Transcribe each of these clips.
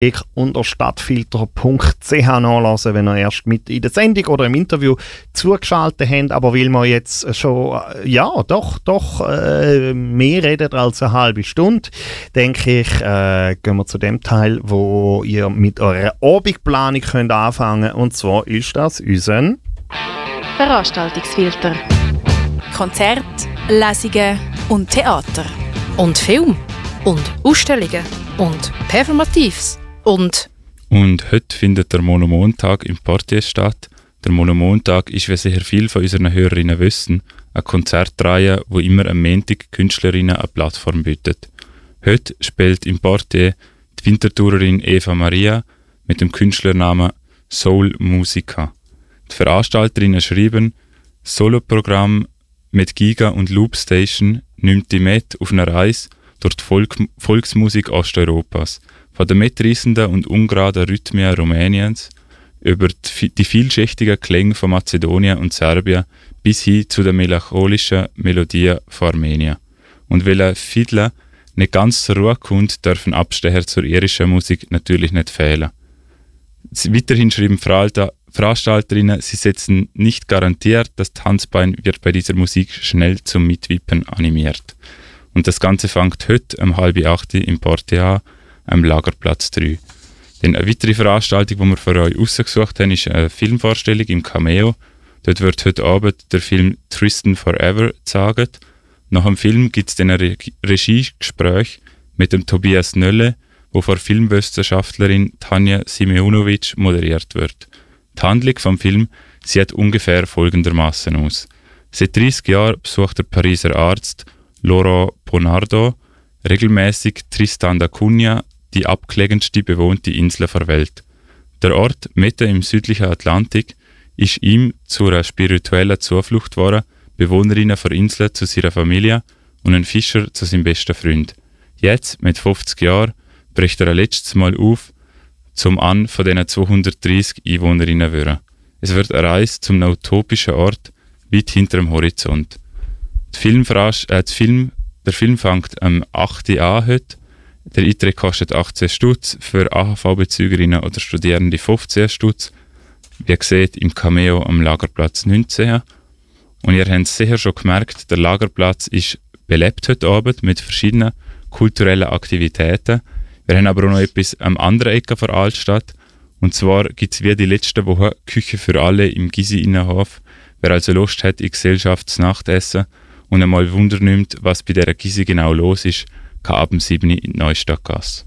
unter stadtfilter.ch nachlesen, wenn ihr erst mit in der Sendung oder im Interview zugeschaltet habt. Aber weil wir jetzt schon, mehr reden als eine halbe Stunde, denke ich, gehen wir zu dem Teil, wo ihr mit eurer Abendplanung könnt anfangen. Und zwar ist das unser Veranstaltungsfilter. Konzerte, Lesungen und Theater. Und Film. Und Ausstellungen. Und Performatives. Und heute findet der Monomontag im Poitiers statt. Der Monomontag ist, wie sicher viele von unseren Hörerinnen wissen, eine Konzertreihe, wo immer am Montag Künstlerinnen eine Plattform bietet. Heute spielt im Poitiers die Winterthurerin Eva Maria mit dem Künstlernamen Soul Musica. Die Veranstalterinnen schreiben, Soloprogramm mit Giga und Loopstation nimmt die mit auf eine Reise durch die Volksmusik Osteuropas. Von den mitreißenden und ungeraden Rhythmen Rumäniens über die vielschichtigen Klänge von Mazedonien und Serbien bis hin zu den melancholischen Melodien von Armenien. Und weil ein Fiddler nicht ganz zur Ruhe kommt, dürfen Abstecher zur irischen Musik natürlich nicht fehlen. Weiterhin schreiben Veranstalterinnen, sie setzen nicht garantiert, das Tanzbein wird bei dieser Musik schnell zum Mitwippen animiert. Und das Ganze fängt heute um 7:30 im Poitiers an, am Lagerplatz 3. Denn eine weitere Veranstaltung, die wir für euch ausgesucht haben, ist eine Filmvorstellung im Cameo. Dort wird heute Abend der Film Tristan Forever gezeigt. Nach dem Film gibt es dann ein Regiegespräch mit dem Tobias Nölle, wo von Filmwissenschaftlerin Tanja Simeonovic moderiert wird. Die Handlung vom Film sieht ungefähr folgendermaßen aus. Seit 30 Jahren besucht der Pariser Arzt Laurent Bonardo regelmäßig Tristan da Cunha, die abgelegenste bewohnte Insel der Welt. Der Ort, mitten im südlichen Atlantik, ist ihm zu einer spirituellen Zuflucht geworden, Bewohnerinnen der Insel zu seiner Familie und ein Fischer zu seinem besten Freund. Jetzt, mit 50 Jahren, bricht er ein letztes Mal auf, zum an von diesen 230 Einwohnerinnen werden. Es wird eine Reise zum utopischen Ort, weit hinter dem Horizont. Der Film fängt am 8. Uhr an heute. Der Eintritt kostet 18 Stutz, für AHV-Bezügerinnen oder Studierende 15 Stutz. Wie gesagt, im Cameo am Lagerplatz 19. Und ihr habt es sicher schon gemerkt, der Lagerplatz ist belebt heute Abend mit verschiedenen kulturellen Aktivitäten. Wir haben aber auch noch etwas am anderen Ecke der Altstadt. Und zwar gibt es wie die letzte Woche Küche für alle im Gysi-Innenhof. Wer also Lust hat, in Gesellschaft zu Nacht essen und einmal Wunder nimmt, was bei dieser Gysi genau los ist, kann ab dem 7. in die Neustadtgasse.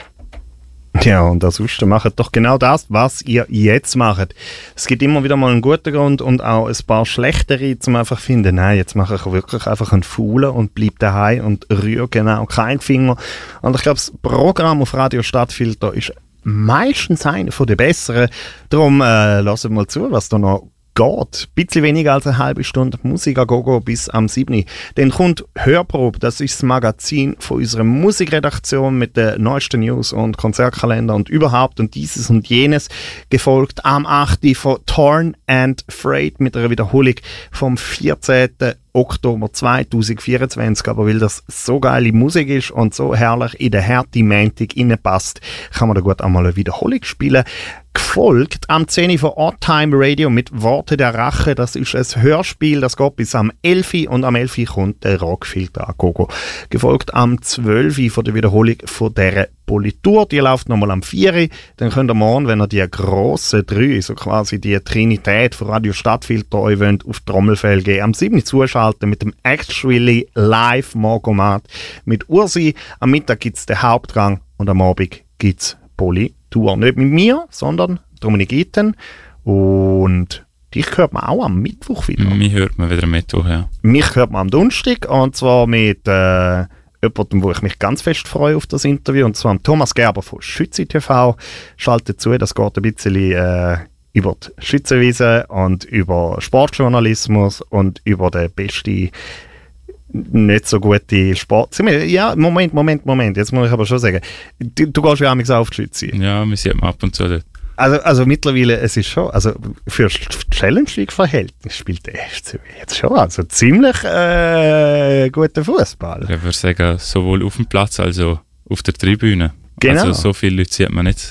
Ja, und ansonsten macht doch genau das, was ihr jetzt macht. Es gibt immer wieder mal einen guten Grund und auch ein paar schlechtere, zum einfach zu finden, nein, jetzt mache ich wirklich einfach einen Faulen und bleibe daheim und rühre genau keinen Finger. Und ich glaube, das Programm auf Radio Stadtfilter ist meistens einer von den besseren. Darum lasst mal zu, was da noch geht. Ein bisschen weniger als eine halbe Stunde Musik an Gogo bis am 7. Dann kommt Hörprobe, das ist das Magazin von unserer Musikredaktion mit den neuesten News und Konzertkalender und überhaupt und dieses und jenes, gefolgt am 8. von Torn and Afraid mit einer Wiederholung vom 14. Oktober 2024, aber weil das so geile Musik ist und so herrlich in der Härte Montag reinpasst, kann man da gut einmal eine Wiederholung spielen. Gefolgt am 10. von Odd Time Radio mit Worte der Rache. Das ist ein Hörspiel, das geht bis am 11. und am 11. kommt der Rockfilter an Gogo. Gefolgt am 12. von der Wiederholung von der Politur. Die läuft nochmal am 4. Dann könnt ihr morgen, wenn ihr die grossen 3, so quasi die Trinität von Radio Stadtfilter euch wollt, auf Trommelfell gehen. Am 7. zuschalten mit dem Actually Live Morgomat mit Ursi. Am Mittag gibt es den Hauptgang und am Abend gibt es Politur. Nicht mit mir, sondern Dominik Itten. Und dich hört man auch am Mittwoch wieder. Mich hört man wieder am Mittwoch, ja. Mich hört man am Donnerstag und zwar mit jemandem, wo ich mich ganz fest freue auf das Interview, und zwar Thomas Gerber von Schützi TV. Schaltet zu, das geht ein bisschen über die Schützenwiese und über Sportjournalismus und über den besten, nicht so gute Sport. Ja, Moment. Jetzt muss ich aber schon sagen, du gehst ja auch auf die Schütze. Ja, wir sehen ab und zu dort. Also mittlerweile, es ist schon, also für Challenge League-Verhältnis spielt der FCB jetzt schon also ziemlich guten Fußball. Ich würde sagen, sowohl auf dem Platz als auch auf der Tribüne. Genau. Also so viele Leute sieht man nicht